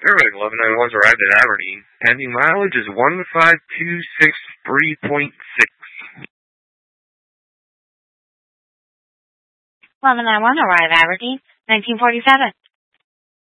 Airway 1191's arrived at Aberdeen. Pending mileage is 15263.6. 1191 arrived at Aberdeen, 1947.